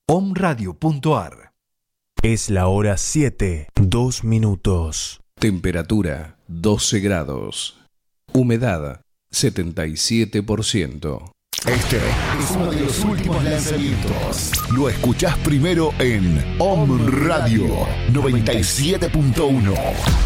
omradio.ar. Es la hora 7, 2 minutos. Temperatura 12 grados. Humedad 77%. Este es uno de los últimos lanzamientos. Lo escuchás primero en Om Radio 97.1.